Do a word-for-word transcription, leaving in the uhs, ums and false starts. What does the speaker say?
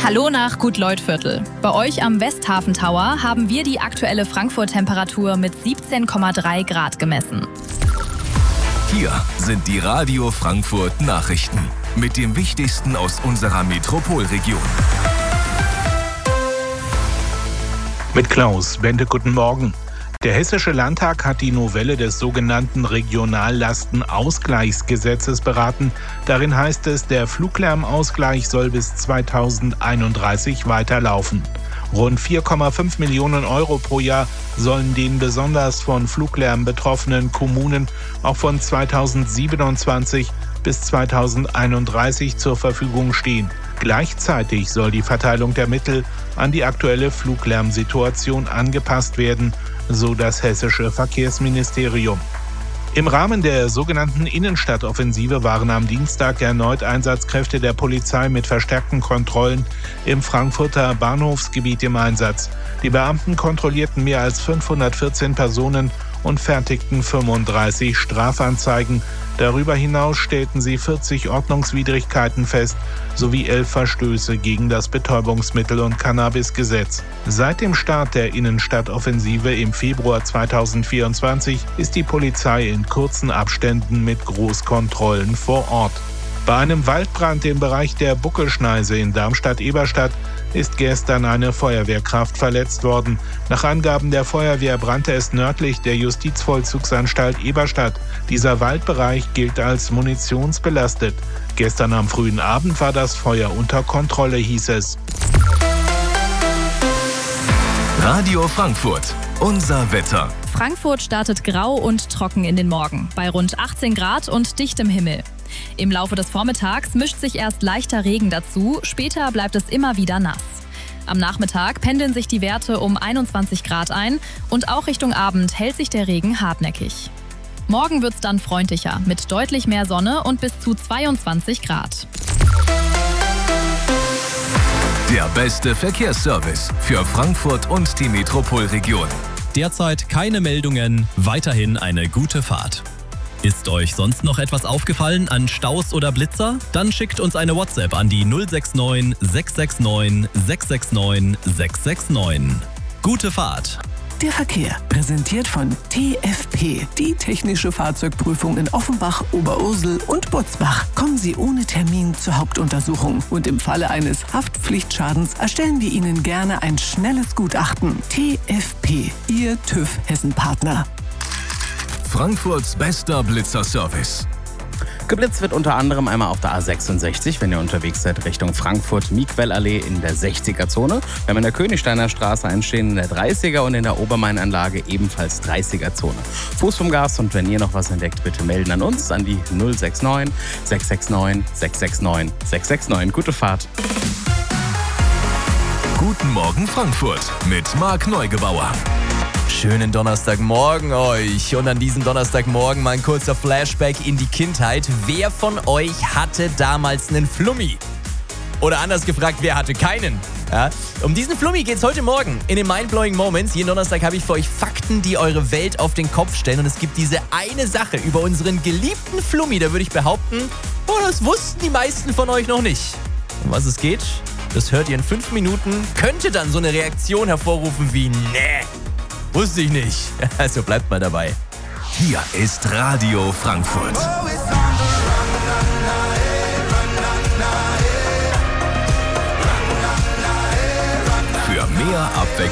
Hallo nach Gut-Leut-Viertel. Bei euch am Westhafen Tower haben wir die aktuelle Frankfurt-Temperatur mit siebzehn Komma drei Grad gemessen. Hier sind die Radio Frankfurt Nachrichten mit dem Wichtigsten aus unserer Metropolregion. Mit Klaus Bente, guten Morgen. Der Hessische Landtag hat die Novelle des sogenannten Regionallastenausgleichsgesetzes beraten. Darin heißt es, der Fluglärmausgleich soll bis zweitausendeinunddreißig weiterlaufen. Rund vier Komma fünf Millionen Euro pro Jahr sollen den besonders von Fluglärm betroffenen Kommunen auch von zweitausendsiebenundzwanzig bis zweitausendeinunddreißig zur Verfügung stehen. Gleichzeitig soll die Verteilung der Mittel an die aktuelle Fluglärmsituation angepasst werden, so das hessische Verkehrsministerium. Im Rahmen der sogenannten Innenstadtoffensive waren am Dienstag erneut Einsatzkräfte der Polizei mit verstärkten Kontrollen im Frankfurter Bahnhofsgebiet im Einsatz. Die Beamten kontrollierten mehr als fünfhundertvierzehn Personen und fertigten fünfunddreißig Strafanzeigen. Darüber hinaus stellten sie vierzig Ordnungswidrigkeiten fest, sowie elf Verstöße gegen das Betäubungsmittel- und Cannabisgesetz. Seit dem Start der Innenstadtoffensive im Februar zweitausendvierundzwanzig ist die Polizei in kurzen Abständen mit Großkontrollen vor Ort. Bei einem Waldbrand im Bereich der Buckelschneise in Darmstadt-Eberstadt ist gestern eine Feuerwehrkraft verletzt worden. Nach Angaben der Feuerwehr brannte es nördlich der Justizvollzugsanstalt Eberstadt. Dieser Waldbereich gilt als munitionsbelastet. Gestern am frühen Abend war das Feuer unter Kontrolle, hieß es. Radio Frankfurt, unser Wetter. Frankfurt startet grau und trocken in den Morgen, bei rund achtzehn Grad und dichtem Himmel. Im Laufe des Vormittags mischt sich erst leichter Regen dazu, später bleibt es immer wieder nass. Am Nachmittag pendeln sich die Werte um einundzwanzig Grad ein und auch Richtung Abend hält sich der Regen hartnäckig. Morgen wird's dann freundlicher, mit deutlich mehr Sonne und bis zu zweiundzwanzig Grad. Der beste Verkehrsservice für Frankfurt und die Metropolregion. Derzeit keine Meldungen, weiterhin eine gute Fahrt. Ist euch sonst noch etwas aufgefallen an Staus oder Blitzer? Dann schickt uns eine WhatsApp an die null sechs neun sechs sechs neun sechs sechs neun sechs sechs neun. Gute Fahrt! Der Verkehr, präsentiert von T F P, die technische Fahrzeugprüfung in Offenbach, Oberursel und Butzbach. Kommen Sie ohne Termin zur Hauptuntersuchung und im Falle eines Haftpflichtschadens erstellen wir Ihnen gerne ein schnelles Gutachten. T F P, Ihr TÜV Hessen-Partner. Frankfurts bester Blitzerservice. Geblitzt wird unter anderem einmal auf der A sechsundsechzig, wenn ihr unterwegs seid Richtung Frankfurt-Miquellallee in der sechziger-Zone. Wir haben in der Königsteiner Straße einen stehen in der dreißiger und in der Obermain-Anlage ebenfalls dreißiger-Zone. Fuß vom Gas und wenn ihr noch was entdeckt, bitte melden an uns an die null sechs neun sechs sechs neun sechs sechs neun sechs sechs neun. Gute Fahrt! Guten Morgen Frankfurt mit Marc Neugebauer. Schönen Donnerstagmorgen euch. Und an diesem Donnerstagmorgen mal ein kurzer Flashback in die Kindheit. Wer von euch hatte damals einen Flummi? Oder anders gefragt, wer hatte keinen? Ja? Um diesen Flummi geht's heute Morgen in den Mindblowing Moments. Jeden Donnerstag habe ich für euch Fakten, die eure Welt auf den Kopf stellen. Und es gibt diese eine Sache über unseren geliebten Flummi. Da würde ich behaupten, oh, das wussten die meisten von euch noch nicht. Um was es geht, das hört ihr in fünf Minuten. Könnte dann so eine Reaktion hervorrufen wie, nee. Wusste ich nicht. Also bleibt mal dabei. Hier ist Radio Frankfurt. Für mehr Abwechslung